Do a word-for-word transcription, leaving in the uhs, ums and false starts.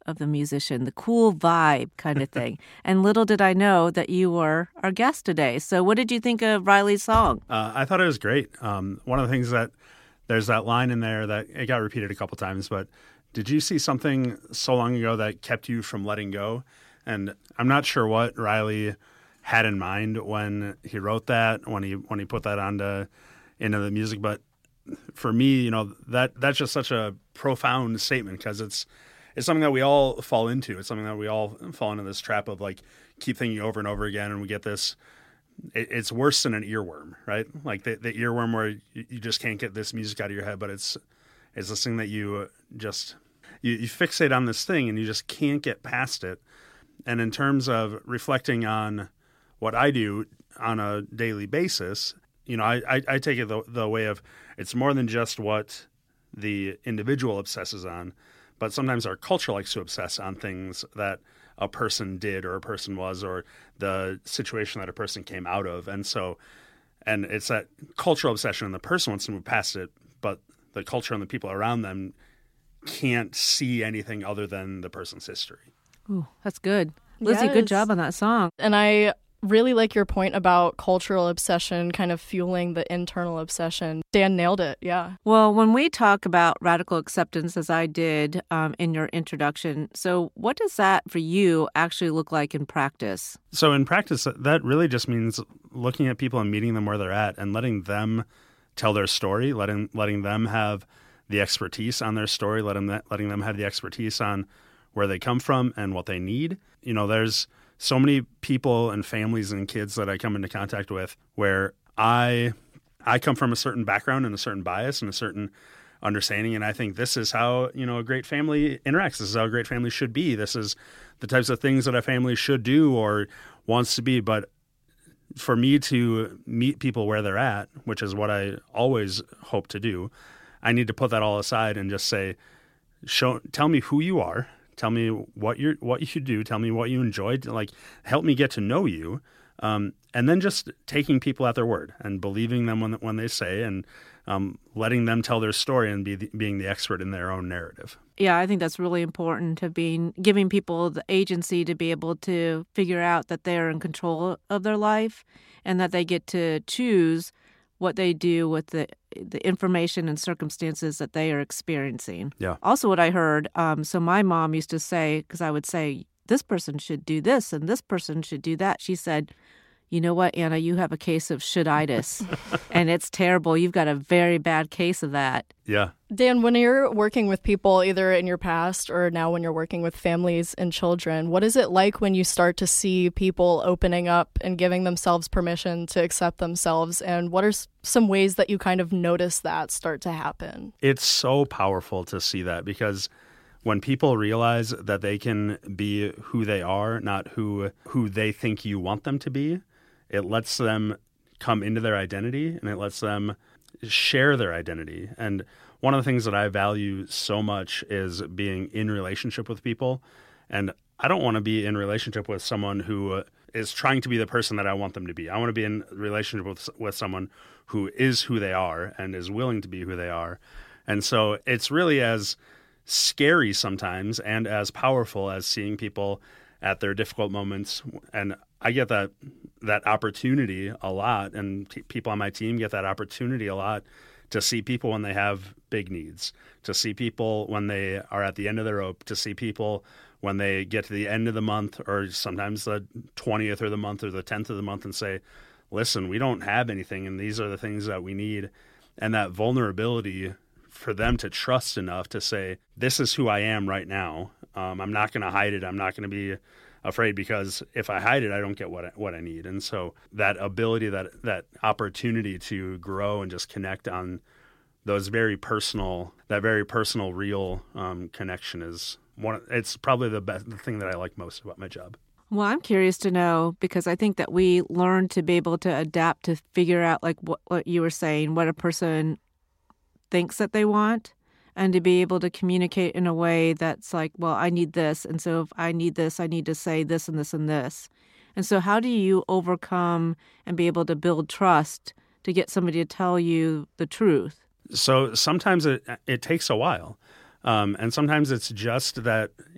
of the musician, the cool vibe kind of thing. And little did I know that you were our guest today. So what did you think of Riley's song? Uh, I thought it was great. Um, one of the things that there's that line in there that it got repeated a couple times, but did you see something so long ago that kept you from letting go? And I'm not sure what Riley had in mind when he wrote that, when he when he put that onto into the music, but for me, you know, that that's just such a profound statement because it's it's something that we all fall into. It's something that we all fall into this trap of like keep thinking over and over again, and we get this. It, it's worse than an earworm, right? Like the, the earworm where you, you just can't get this music out of your head, but it's it's this thing that you just you, you fixate on this thing and you just can't get past it. And in terms of reflecting on what I do on a daily basis, you know, I, I, I take it the, the way of it's more than just what the individual obsesses on, but sometimes our culture likes to obsess on things that a person did or a person was or the situation that a person came out of. And so, and it's that cultural obsession and the person wants to move past it, but the culture and the people around them can't see anything other than the person's history. Ooh, that's good. Lizzie, Yes. good job on that song. And I really like your point about cultural obsession kind of fueling the internal obsession. Dan nailed it, yeah. Well, when we talk about radical acceptance, as I did um, in your introduction, so what does that for you actually look like in practice? So in practice, that really just means looking at people and meeting them where they're at and letting them tell their story, letting letting them have the expertise on their story, letting them, letting them have the expertise on where they come from and what they need. You know, there's so many people and families and kids that I come into contact with where I I come from a certain background and a certain bias and a certain understanding, and I think this is how, you know, a great family interacts. This is how a great family should be. This is the types of things that a family should do or wants to be. But for me to meet people where they're at, which is what I always hope to do, I need to put that all aside and just say, show, tell me who you are. Tell me what you what you should do. Tell me what you enjoyed. Like, help me get to know you, um, and then just taking people at their word and believing them when when they say, and um, letting them tell their story and be the, being the expert in their own narrative. Yeah, I think that's really important to being giving people the agency to be able to figure out that they're in control of their life and that they get to choose what they do with the the information and circumstances that they are experiencing. Yeah. Also, what I heard, um, so my mom used to say, because I would say, this person should do this and this person should do that. She said, you know what, Anna, you have a case of shoulditis, and it's terrible. You've got a very bad case of that. Yeah. Dan, when you're working with people, either in your past or now when you're working with families and children, what is it like when you start to see people opening up and giving themselves permission to accept themselves? And what are some ways that you kind of notice that start to happen? It's so powerful to see that, because when people realize that they can be who they are, not who who they think you want them to be, it lets them come into their identity and it lets them share their identity. And one of the things that I value so much is being in relationship with people. And I don't want to be in relationship with someone who is trying to be the person that I want them to be. I want to be in relationship with with someone who is who they are and is willing to be who they are. And so it's really as scary sometimes and as powerful as seeing people at their difficult moments. And I get that that opportunity a lot, and t- people on my team get that opportunity a lot to see people when they have big needs, to see people when they are at the end of their rope, to see people when they get to the end of the month or sometimes the twentieth or the month or the tenth of the month and say, listen, we don't have anything and these are the things that we need. And that vulnerability for them to trust enough to say, this is who I am right now. Um, I'm not going to hide it. I'm not going to be afraid, because if I hide it, I don't get what I, what I need. And so that ability, that that opportunity to grow and just connect on those very personal, that very personal, real um, connection is one. It's probably the best, the thing that I like most about my job. Well, I'm curious to know, because I think that we learn to be able to adapt to figure out, like what, what you were saying, what a person thinks that they want, and to be able to communicate in a way that's like, well, I need this. And so if I need this, I need to say this and this and this. And so how do you overcome and be able to build trust to get somebody to tell you the truth? So sometimes it it takes a while. Um, and sometimes it's just that